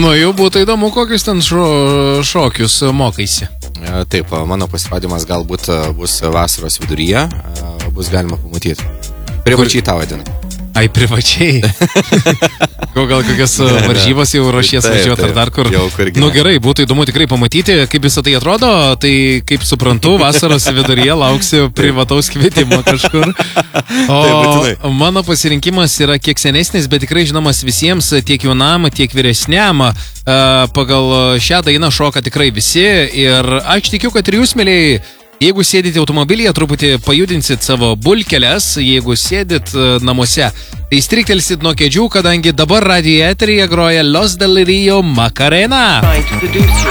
Nu, jau būtų įdomu, kokius ten šokius mokaisi. Taip, mano pasirodymas galbūt bus vasaros viduryje, bus galima pamatyti. Privačiai tą vadinu. Ai, privačiai. Gal kokias varžybas jau ruošies važiuoti ar dar kur. Nu gerai, būtų įdomu tikrai pamatyti, kaip visą tai atrodo. Tai, kaip suprantu, vasaros viduryje lauksiu privataus kvietimo kažkur. O mano pasirinkimas yra kiek senesnis, bet tikrai žinomas visiems, tiek jaunam, tiek vyresniam. Pagal šią dainą šoka tikrai visi. Ir aš tikiu, kad ir jūs, mėlyjei, jeigu sėdite automobilyje, truputį pajudinsit savo bulkeles, jeigu sėdit namuose, tai striktelsit nuo kėdžių, kadangi dabar radijo eteryje groja Los del Rio Macarena.